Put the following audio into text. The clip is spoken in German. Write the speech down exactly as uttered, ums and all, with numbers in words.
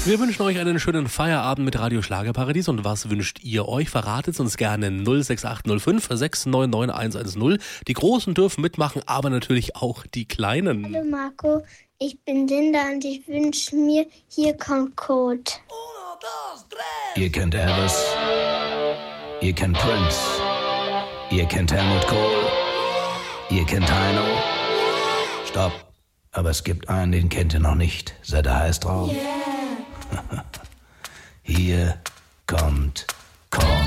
Wir wünschen euch einen schönen Feierabend mit Radio Schlagerparadies. Und was wünscht ihr euch? Verratet uns gerne null sechs acht null fünf sechs neun neun eins eins null. Die Großen dürfen mitmachen, aber natürlich auch die Kleinen. Hallo Marco, ich bin Linda und ich wünsche mir, hier kommt Code. Ihr kennt Elvis, ihr kennt Prince, ihr kennt Helmut Kohl, ihr kennt Heino. Stopp, aber es gibt einen, den kennt ihr noch nicht. Seid ihr heiß drauf? Yeah. Hier kommt Call.